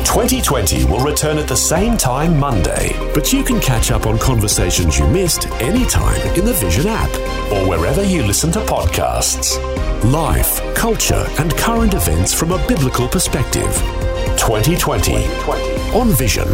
2020 will return at the same time Monday, but you can catch up on conversations you missed anytime in the Vision app or wherever you listen to podcasts. Life, culture and current events from a biblical perspective. 2020 on Vision.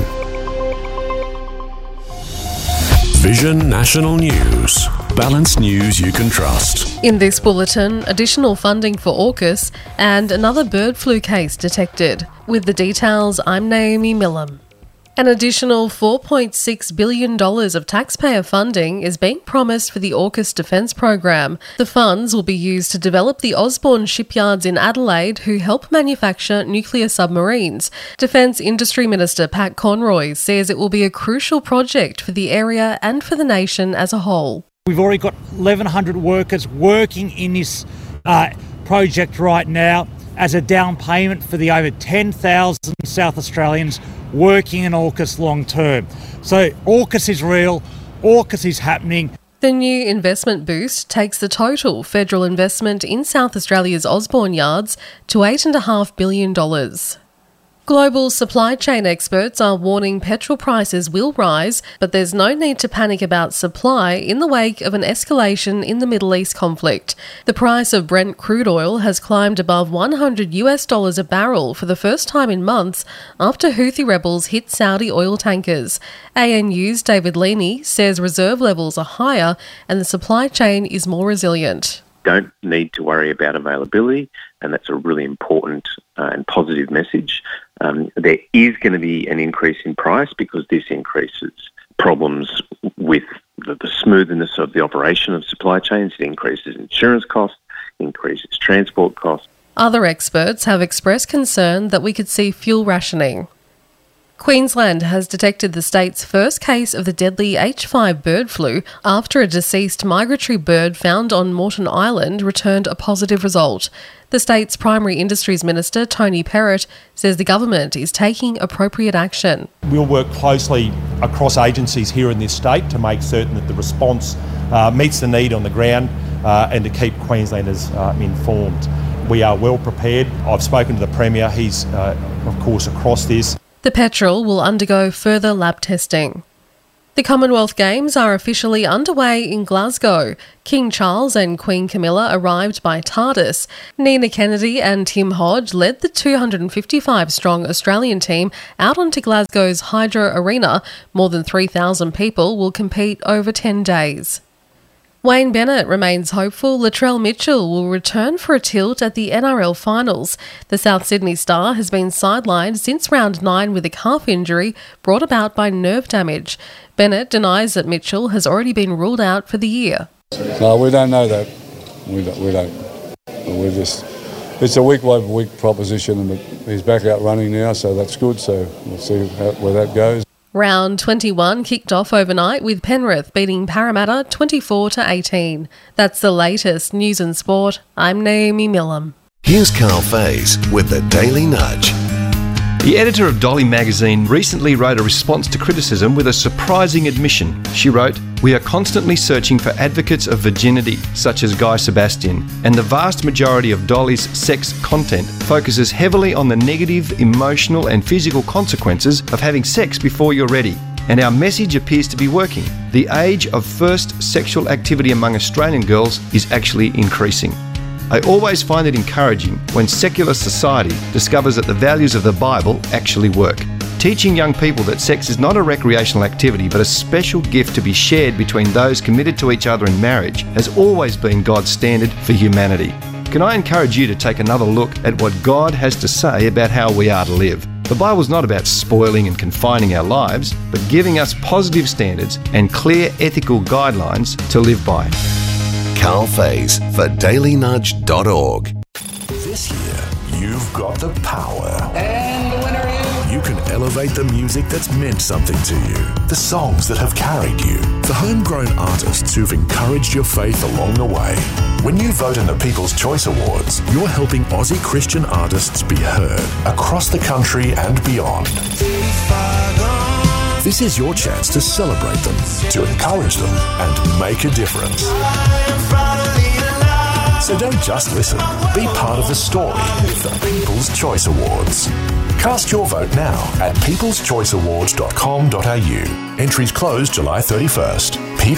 Vision National News. Balanced news you can trust. In this bulletin, additional funding for AUKUS and another bird flu case detected. With the details, I'm Naomi Millam. An additional $4.6 billion of taxpayer funding is being promised for the AUKUS defence program. The funds will be used to develop the Osborne shipyards in Adelaide, who help manufacture nuclear submarines. Defence Industry Minister Pat Conroy says it will be a crucial project for the area and for the nation as a whole. We've already got 1,100 workers working in this project right now as a down payment for the over 10,000 South Australians working in AUKUS long term. So AUKUS is real, AUKUS is happening. The new investment boost takes the total federal investment in South Australia's Osborne yards to $8.5 billion. Global supply chain experts are warning petrol prices will rise, but there's no need to panic about supply in the wake of an escalation in the Middle East conflict. The price of Brent crude oil has climbed above $100 a barrel for the first time in months after Houthi rebels hit Saudi oil tankers. ANU's David Leaney says reserve levels are higher and the supply chain is more resilient. Don't need to worry about availability, and that's a really important and positive message. There is going to be an increase in price because this increases problems with the smoothness of the operation of supply chains. It increases insurance costs, increases transport costs. Other experts have expressed concern that we could see fuel rationing. Queensland has detected the state's first case of the deadly H5 bird flu after a deceased migratory bird found on Moreton Island returned a positive result. The state's Primary Industries Minister, Tony Perrott, says the government is taking appropriate action. We'll work closely across agencies here in this state to make certain that the response meets the need on the ground and to keep Queenslanders informed. We are well prepared. I've spoken to the Premier. He's, of course, across this. The petrol will undergo further lab testing. The Commonwealth Games are officially underway in Glasgow. King Charles and Queen Camilla arrived by TARDIS. Nina Kennedy and Tim Hodge led the 255-strong Australian team out onto Glasgow's Hydro Arena. More than 3,000 people will compete over 10 days. Wayne Bennett remains hopeful Latrell Mitchell will return for a tilt at the NRL finals. The South Sydney star has been sidelined since round 9 with a calf injury brought about by nerve damage. Bennett denies that Mitchell has already been ruled out for the year. No, we don't know that. We don't. It's a week-by-week proposition, and he's back out running now, so that's good. So we'll see where that goes. Round 21 kicked off overnight with Penrith beating Parramatta 24-18. That's the latest news and sport. I'm Naomi Millam. Here's Carl Faze with the Daily Nudge. The editor of Dolly magazine recently wrote a response to criticism with a surprising admission. She wrote, "We are constantly searching for advocates of virginity, such as Guy Sebastian, and the vast majority of Dolly's sex content focuses heavily on the negative emotional and physical consequences of having sex before you're ready. And our message appears to be working. The age of first sexual activity among Australian girls is actually increasing. I always find it encouraging when secular society discovers that the values of the Bible actually work. Teaching young people that sex is not a recreational activity but a special gift to be shared between those committed to each other in marriage has always been God's standard for humanity. Can I encourage you to take another look at what God has to say about how we are to live? The Bible's not about spoiling and confining our lives, but giving us positive standards and clear ethical guidelines to live by." Carl Faze for dailynudge.org. This year, you've got the power. And the winner is... You can elevate the music that's meant something to you, the songs that have carried you, the homegrown artists who've encouraged your faith along the way. When you vote in the People's Choice Awards, you're helping Aussie Christian artists be heard across the country and beyond. This is your chance to celebrate them, to encourage them, and make a difference. So don't just listen. Be part of the story with the People's Choice Awards. Cast your vote now at peopleschoiceawards.com.au. Entries close July 31st.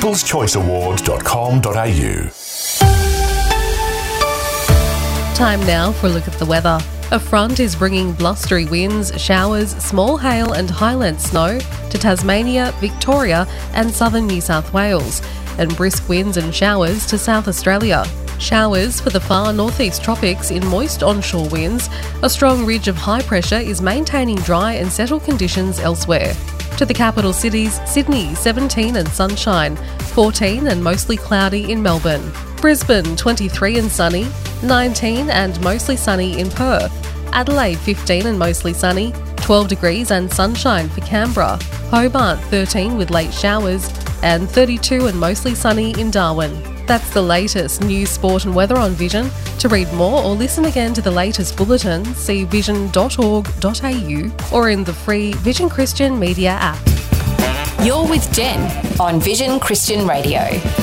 peopleschoiceawards.com.au. Time now for a look at the weather. A front is bringing blustery winds, showers, small hail and highland snow to Tasmania, Victoria and southern New South Wales, and brisk winds and showers to South Australia. Showers for the far northeast tropics in moist onshore winds. A strong ridge of high pressure is maintaining dry and settled conditions elsewhere. To the capital cities, Sydney 17 and sunshine, 14 and mostly cloudy in Melbourne. Brisbane 23 and sunny, 19 and mostly sunny in Perth. Adelaide 15 and mostly sunny, 12 degrees and sunshine for Canberra. Hobart 13 with late showers and 32 and mostly sunny in Darwin. That's the latest news, sport and weather on Vision. To read more or listen again to the latest bulletin, see vision.org.au or in the free Vision Christian Media app. You're with Jen on Vision Christian Radio.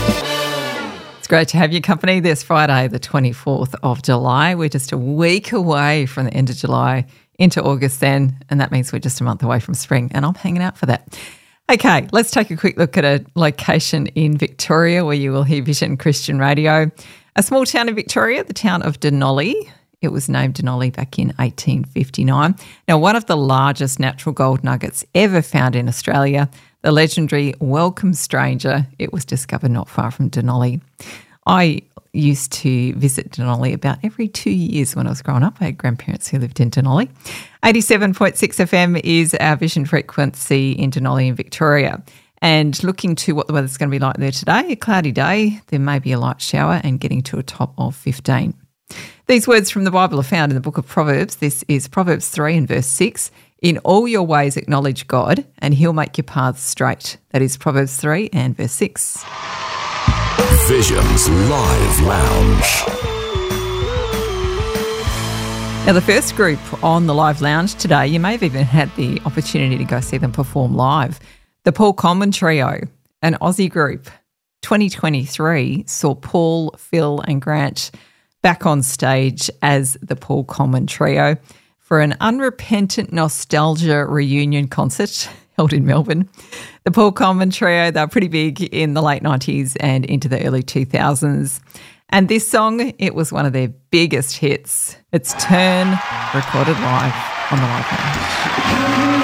It's great to have your company this Friday, the 24th of July. We're just a week away from the end of July into August then, and that means we're just a month away from spring, and I'm hanging out for that. Okay, let's take a quick look at a location in Victoria where you will hear Vision Christian Radio. A small town in Victoria, the town of Denali. It was named Denali back in 1859. Now, one of the largest natural gold nuggets ever found in Australia, the legendary Welcome Stranger, it was discovered not far from Denali. I used to visit Denali about every 2 years when I was growing up. I had grandparents who lived in Denali. 87.6 FM is our vision frequency in Denali in Victoria. And looking to what the weather's going to be like there today, a cloudy day, there may be a light shower and getting to a top of 15. These words from the Bible are found in the book of Proverbs. This is Proverbs 3 and verse 6. In all your ways acknowledge God and he'll make your paths straight. That is Proverbs 3 and verse 6. Vision's Live Lounge. Now, the first group on the Live Lounge today, you may have even had the opportunity to go see them perform live. The Paul Coleman Trio, an Aussie group. 2023 saw Paul, Phil and Grant back on stage as the Paul Coleman Trio for an unrepentant nostalgia reunion concert held in Melbourne. The Paul Coleman Trio, they were pretty big in the late 90s and into the early 2000s. And this song, it was one of their biggest hits. It's Turn, recorded live on the Live Lounge.